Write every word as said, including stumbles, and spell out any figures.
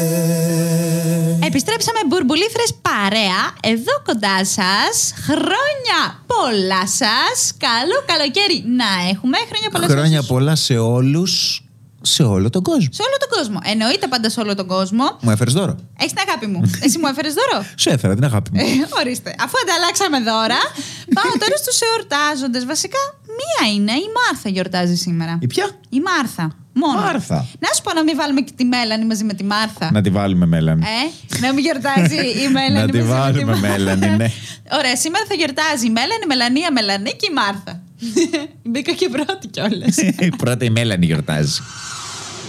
Επιστρέψαμε μπουρμπουλίφρες παρέα, εδώ κοντά σας. Χρόνια πολλά σας. Καλό καλοκαίρι να έχουμε. Χρόνια πολλά. Χρόνια πολλά σε όλους, σε όλο τον κόσμο. Σε όλο τον κόσμο. Εννοείται πάντα σε όλο τον κόσμο. Μου έφερες δώρο. Έχεις την αγάπη μου. Εσύ μου έφερες δώρο. Σου έφερα την αγάπη μου. Ε, ορίστε. Αφού ανταλλάξαμε δώρα, πάμε τώρα στους εορτάζοντες. Βασικά, μία είναι. Η Μάρθα γιορτάζει σήμερα. Η ποια? Η Μάρθα. Μόνο. Μάρθα. Να σου πω να μην βάλουμε και τη Μέλανη μαζί με τη Μάρθα. Να τη βάλουμε Μέλανη. Ε, να μην γιορτάζει η Μέλανη. Να τη μαζί βάλουμε με τη Μέλανη, ναι. Ωραία, σήμερα θα γιορτάζει η Μέλανη, η Μελανία, Μελανή και η Μάρθα. Μπήκα και πρώτη κιόλας. Η πρώτη η Μέλανη γιορτάζει.